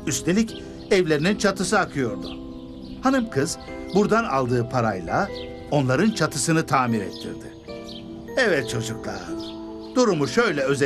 Üstelik evlerinin çatısı akıyordu. Hanım kız buradan aldığı parayla onların çatısını tamir ettirdi. Evet çocuklar, durumu şöyle